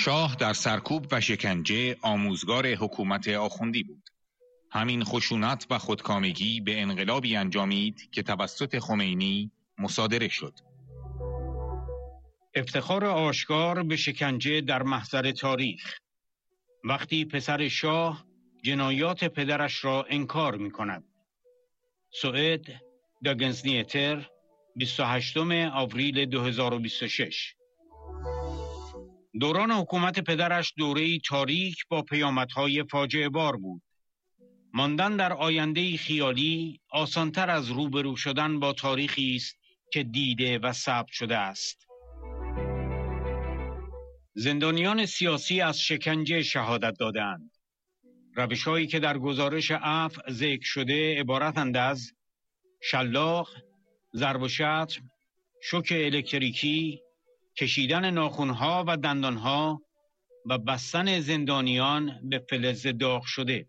شاه در سرکوب و شکنجه آموزگار حکومت آخوندی بود. همین خشونت و خودکامگی به انقلابی انجامید که توسط خمینی مصادره شد. افتخار آشکار به شکنجه در محضر تاریخ، وقتی پسر شاه جنایات پدرش را انکار می کند. سوئد، داگنز نیتر، 28 آوریل 2026. دوران حکومت پدرش دوره‌ای تاریک با پیامدهای فاجعه بار بود. ماندن در آینده‌ای خیالی آسان‌تر از روبرو شدن با تاریخی است که دیده و ثبت شده است. زندانیان سیاسی از شکنجه شهادت دادند. روش‌هایی که در گزارش عفو ذکر شده عبارتند از شلاق، ضرب و شتم، شوک الکتریکی، کشیدن ناخن‌ها و دندان‌ها و بستن زندانیان به فلز داغ شده.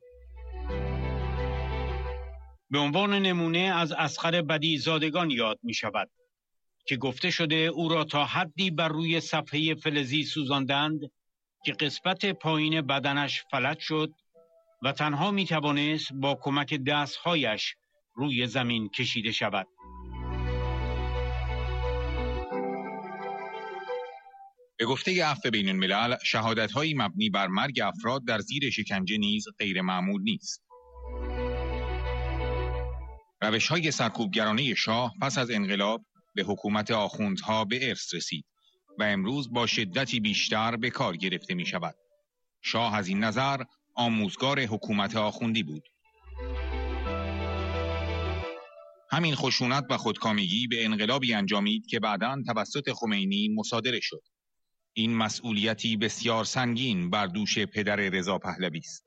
به عنوان نمونه از اصغر بدیع زادگان یاد می شود که گفته شده او را تا حدی بر روی صفحه فلزی سوزاندند که قسمت پایین بدنش فلج شد و تنها می توانست با کمک دستهایش روی زمین کشیده شود. به گفته عفو بین الملل، شهادت‌هایی مبنی بر مرگ افراد در زیر شکنجه نیز غیر معمول نیست. روش‌های سرکوبگرانه شاه پس از انقلاب به حکومت آخوندها به ارث رسید و امروز با شدتی بیشتر به کار گرفته می شود. شاه از این نظر آموزگار حکومت آخوندی بود. همین خشونت و خودکامگی به انقلابی انجامید که بعداً توسط خمینی مصادره شد. این مسئولیتی بسیار سنگین بر دوش پدر رضا پهلوی است.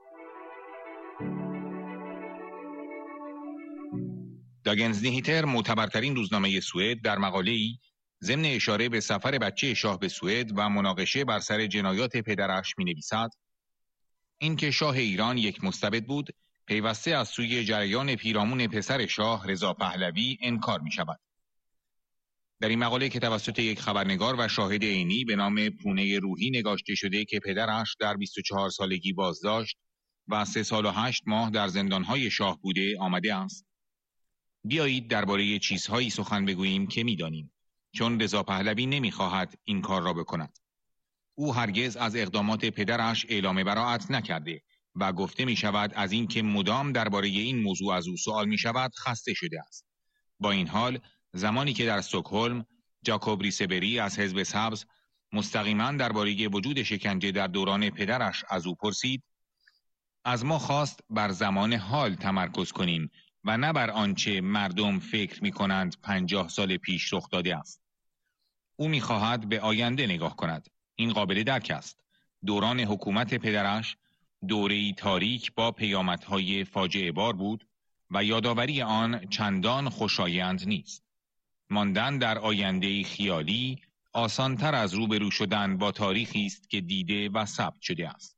داگنز نیتر، معتبرترین روزنامه سوئد، در مقاله‌ای ضمن اشاره به سفر بچه شاه به سوئد و مناقشه بر سر جنایات پدرش می‌نویسد: این که شاه ایران یک مستبد بود، پیوسته از سوی جریان پیرامون پسر شاه رضا پهلوی انکار می‌شود. در این مقاله که توسط یک خبرنگار و شاهد عینی به نام پونه روحی نگاشته شده که پدرش در 24 سالگی بازداشت و 3 سال و 8 ماه در زندان‌های شاه بوده آمده است: بیایید درباره چیزهایی سخن بگوییم که می‌دانیم، چون رضا پهلوی نمی‌خواهد این کار را بکند. او هرگز از اقدامات پدرش اعلام براءت نکرده و گفته می‌شود از اینکه مدام درباره این موضوع از او سوال می‌شود خسته شده است. با این حال زمانی که در استکهلم جاکوب ریسبری از حزب سبز مستقیما درباره وجود شکنجه در دوران پدرش از او پرسید، از ما خواست بر زمان حال تمرکز کنیم و نه بر آنچه مردم فکر می‌کنند 50 سال پیش رخ داده است. او می‌خواهد به آینده نگاه کند. این قابل درک است. دوران حکومت پدرش دوره‌ای تاریک با پیامدهای فاجعه بار بود و یادآوری آن چندان خوشایند نیست. ماندن در آینده‌ای خیالی آسان‌تر از روبرو شدن با تاریخی است که دیده و ثبت شده است.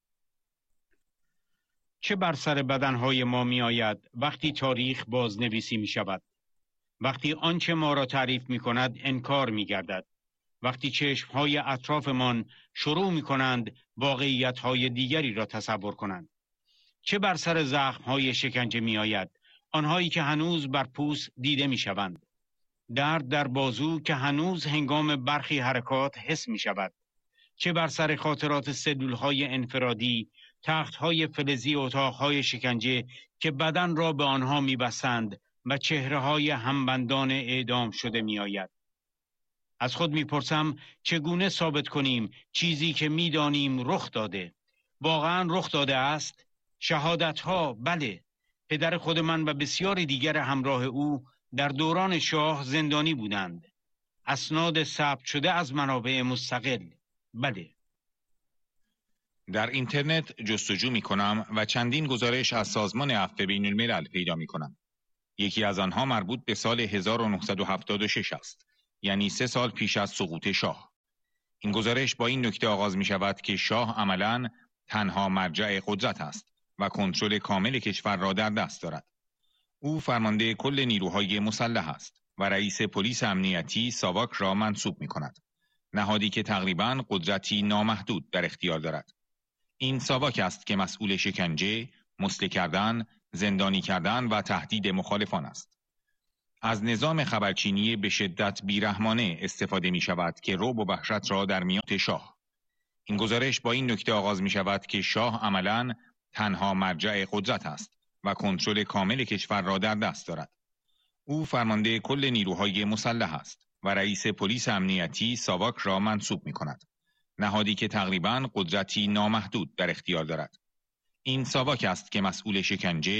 چه بر سر بدنهای ما می آید وقتی تاریخ بازنویسی می شود؟ وقتی آنچه ما را تعریف می کند انکار می گردد. وقتی چشمهای اطرافمان شروع می کنند واقعیتهای دیگری را تصور کنند. چه بر سر زخمهای شکنجه می آید؟ آنهایی که هنوز بر پوست دیده می شوند. درد در بازو که هنوز هنگام برخی حرکات حس می شود. چه بر سر خاطرات سلولهای انفرادی، تختهای فلزی اتاقهای شکنجه که بدن را به آنها می بستند و چهرههای همبندان اعدام شده می آید. از خود می پرسم چگونه ثابت کنیم چیزی که می دانیم رخ داده؟ واقعا رخ داده است؟ شهادتها بله. پدر خود من و بسیاری دیگر همراه او در دوران شاه زندانی بودند. اسناد ثبت شده از منابع مستقل. بله. در اینترنت جستجو می کنم و چندین گزارش از سازمان عفو بین الملل پیدا می کنم. یکی از آنها مربوط به سال 1976 است، یعنی 3 سال پیش از سقوط شاه. این گزارش با این نکته آغاز می شود که شاه عملاً تنها مرجع قدرت است و کنترل کامل کشور را در دست دارد. او فرمانده کل نیروهای مسلح است و رئیس پلیس امنیتی ساواک را منصوب می کند. نهادی که تقریباً قدرتی نامحدود در اختیار دارد. این ساواک است که مسئول شکنجه، مسله کردن، زندانی کردن و تهدید مخالفان است. از نظام خبرچینی به شدت بیرحمانه استفاده می شود که رعب و وحشت را در میان شاه. این گزارش با این نکته آغاز می شود که شاه عملاً تنها مرجع قدرت است و کنترل کامل کشور را در دست دارد. او فرمانده کل نیروهای مسلح است و رئیس پلیس امنیتی ساواک را منصوب می کند. نهادی که تقریباً قدرتی نامحدود در اختیار دارد. این ساواک است که مسئول شکنجه،